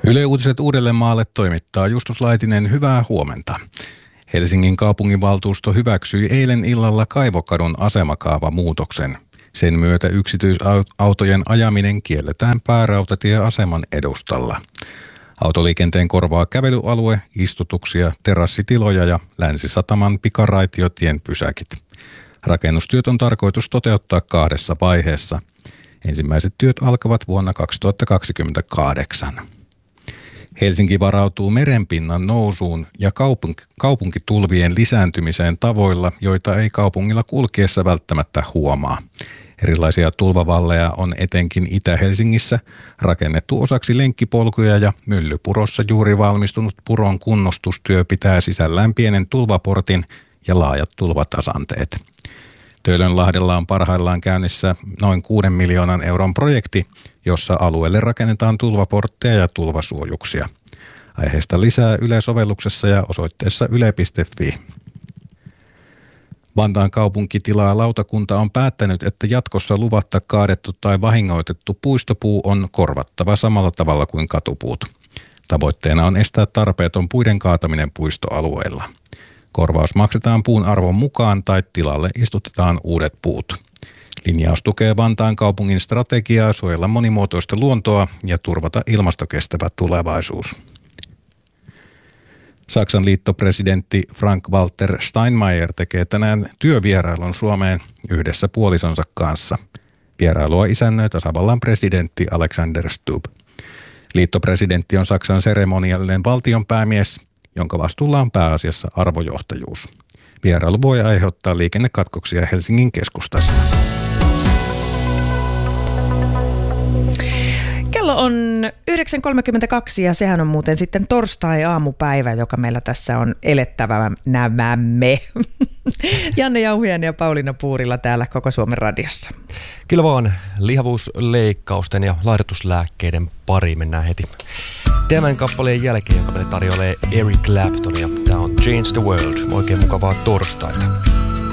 Yle Uutiset Uudellemaalle toimittaa Justus Laitinen, hyvää huomenta. Helsingin kaupunginvaltuusto hyväksyi eilen illalla Kaivokadun asemakaavamuutoksen. Sen myötä yksityisautojen ajaminen kielletään päärautatieaseman edustalla. Autoliikenteen korvaa kävelyalue, istutuksia, terassitiloja ja Länsisataman pikaraitiotien pysäkit. Rakennustyöt on tarkoitus toteuttaa 2 vaiheessa. Ensimmäiset työt alkavat vuonna 2028. Helsinki varautuu merenpinnan nousuun ja kaupunkitulvien lisääntymiseen tavoilla, joita ei kaupungilla kulkiessa välttämättä huomaa. Erilaisia tulvavalleja on etenkin Itä-Helsingissä rakennettu osaksi lenkkipolkuja ja Myllypurossa juuri valmistunut puron kunnostustyö pitää sisällään pienen tulvaportin ja laajat tulvatasanteet. Töölönlahdella on parhaillaan käynnissä noin 6 miljoonan euron projekti, jossa alueelle rakennetaan tulvaportteja ja tulvasuojuksia. Aiheesta lisää Yle-sovelluksessa ja osoitteessa yle.fi. Vantaan kaupunkitilaa lautakunta on päättänyt, että jatkossa luvatta kaadettu tai vahingoitettu puistopuu on korvattava samalla tavalla kuin katupuut. Tavoitteena on estää tarpeeton puiden kaataminen puistoalueilla. Korvaus maksetaan puun arvon mukaan tai tilalle istutetaan uudet puut. Linjaus tukee Vantaan kaupungin strategiaa suojella monimuotoista luontoa ja turvata ilmastokestävä tulevaisuus. Saksan liittopresidentti Frank-Walter Steinmeier tekee tänään työvierailun Suomeen yhdessä puolisonsa kanssa. Vierailua isännöi tasavallan presidentti Alexander Stubb. Liittopresidentti on Saksan seremoniallinen valtionpäämies, jonka vastuulla on pääasiassa arvojohtajuus. Vierailu voi aiheuttaa liikennekatkoksia Helsingin keskustassa. Kello on 9.32 ja sehän on muuten sitten torstai-aamupäivä, joka meillä tässä on elettävämme. Janne Jauhiainen ja Pauliina Puurila täällä Koko Suomen radiossa. Kyllä vaan, lihavuusleikkausten ja laihdutuslääkkeiden pariin mennään heti. Tämän kappaleen jälkeen, joka meille tarjoilee Eric Clapton, ja tämä on Change the World. Oikein mukavaa torstaita.